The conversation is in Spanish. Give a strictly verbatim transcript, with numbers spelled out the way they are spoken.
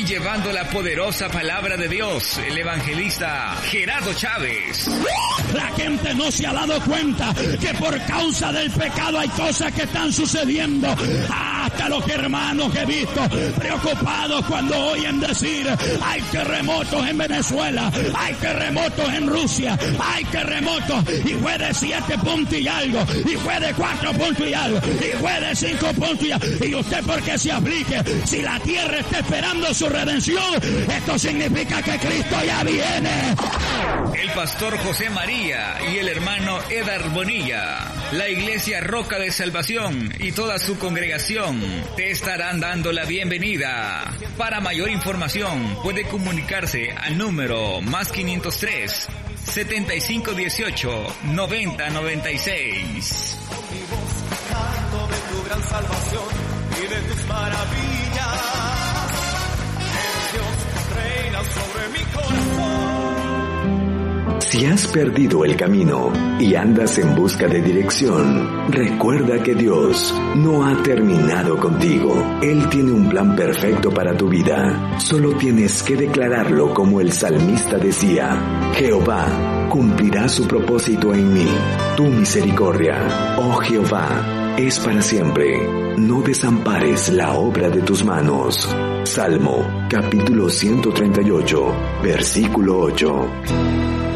y llevando la poderosa palabra de Dios, el evangelista Gerardo Chávez. La gente no se ha dado cuenta que por causa del pecado hay cosas que están sucediendo. Hasta los hermanos que he visto preocupados cuando oyen decir hay terremotos en Venezuela, hay terremotos en Rusia, hay terremotos, y fue de siete puntos y algo, y fue de cuatro puntos y algo, y fue de cinco puntos y algo. Y usted, ¿por qué se aflige? Si la tierra está esperando su redención, esto significa que Cristo ya viene. El pastor José María y el hermano Edar Bonilla, la iglesia Roca de Salvación y toda su congregación te estarán dando la bienvenida. Para mayor información puede comunicarse al número más quinientos tres, setenta y cinco dieciocho, noventa noventa y seis. Canto de tu gran salvación y de tus maravillas. Dios reina sobre mi corazón. Si has perdido el camino y andas en busca de dirección, recuerda que Dios no ha terminado contigo. Él tiene un plan perfecto para tu vida. Solo tienes que declararlo como el salmista decía: Jehová cumplirá su propósito en mí. Tu misericordia, oh Jehová, es para siempre. No desampares la obra de tus manos. Salmo, capítulo ciento treinta y ocho, versículo ocho.